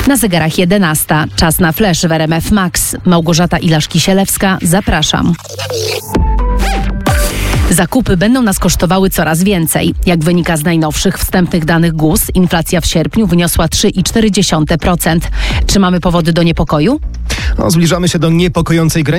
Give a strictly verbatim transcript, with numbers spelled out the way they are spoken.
Na zegarach jedenasta. Czas na flash w R M F Max. Małgorzata Ilaszki-Sielewska. Zapraszam. Zakupy będą nas kosztowały coraz więcej. Jak wynika z najnowszych wstępnych danych G U S, inflacja w sierpniu wyniosła trzy i cztery dziesiąte procent. Czy mamy powody do niepokoju? No, zbliżamy się do niepokojącej granicy.